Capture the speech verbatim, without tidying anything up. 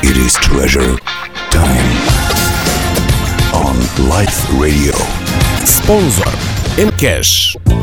It is treasure time on Life Radio. Спонсор МКэш.